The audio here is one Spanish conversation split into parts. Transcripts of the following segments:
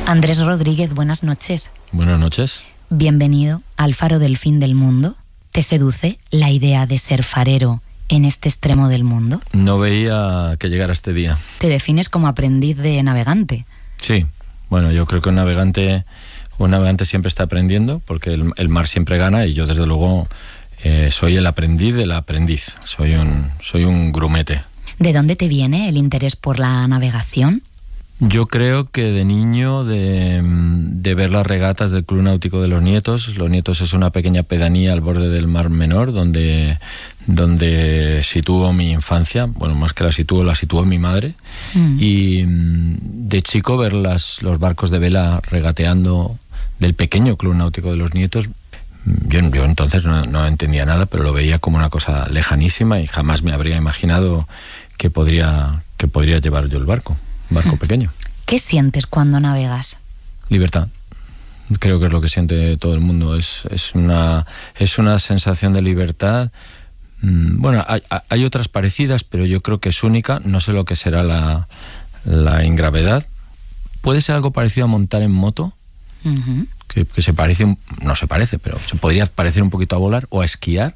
Andrés Rodríguez, buenas noches. Buenas noches. Bienvenido al Faro del Fin del Mundo. ¿Te seduce la idea de ser farero en este extremo del mundo? No veía que llegara este día. ¿Te defines como aprendiz de navegante? Sí, bueno, yo creo que un navegante siempre está aprendiendo, porque el mar siempre gana, y yo desde luego soy el aprendiz del aprendiz. Soy un grumete. ¿De dónde te viene el interés por la navegación? Yo creo que de niño, de ver las regatas del Club Náutico de Los Nietos. Los Nietos es una pequeña pedanía al borde del Mar Menor, donde sitúo mi infancia. Bueno, más que la situó mi madre. Y de chico ver los barcos de vela regateando del pequeño Club Náutico de Los Nietos. Yo entonces no entendía nada, pero lo veía como una cosa lejanísima y jamás me habría imaginado que podría llevar yo el barco. Un barco pequeño. ¿Qué sientes cuando navegas? Libertad. Creo que es lo que siente todo el mundo. Es una sensación de libertad. Bueno, hay otras parecidas, pero yo creo que es única. No sé lo que será la ingravedad. Puede ser algo parecido a montar en moto, que se parece, no se parece, pero se podría parecer un poquito a volar o a esquiar.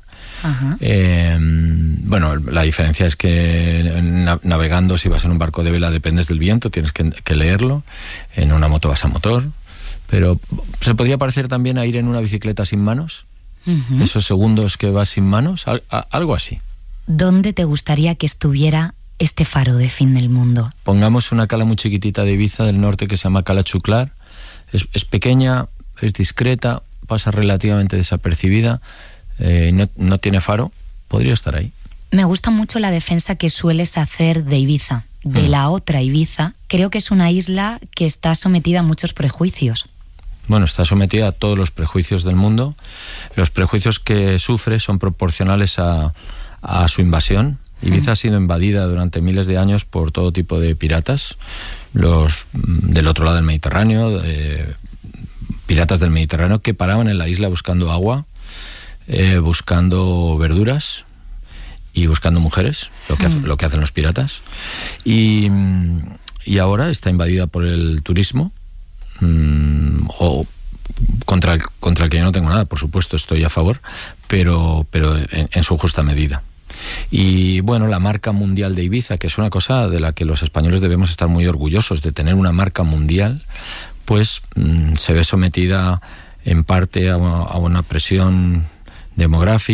Bueno, la diferencia es que navegando, si vas en un barco de vela, dependes del viento, tienes que leerlo. En una moto vas a motor. Pero se podría parecer también a ir en una bicicleta sin manos. Esos segundos que vas sin manos, algo así. ¿Dónde te gustaría que estuviera este faro de Fin del Mundo? Pongamos una cala muy chiquitita de Ibiza del norte que se llama Cala Chuclar. Es pequeña, es discreta, pasa relativamente desapercibida, no tiene faro. Podría estar ahí. Me gusta mucho la defensa que sueles hacer de Ibiza, de la otra Ibiza. Creo que es una isla que está sometida a muchos prejuicios. Bueno, está sometida a todos los prejuicios del mundo. Los prejuicios que sufre son proporcionales a su invasión. Ibiza ha sido invadida durante miles de años por todo tipo de piratas, los del otro lado del Mediterráneo, piratas del Mediterráneo que paraban en la isla buscando agua, buscando verduras y buscando mujeres, lo que hacen los piratas. Y ahora está invadida por el turismo, o contra el que yo no tengo nada, por supuesto, estoy a favor, pero en su justa medida. Y bueno, la marca mundial de Ibiza, que es una cosa de la que los españoles debemos estar muy orgullosos, de tener una marca mundial, pues se ve sometida en parte a una presión demográfica.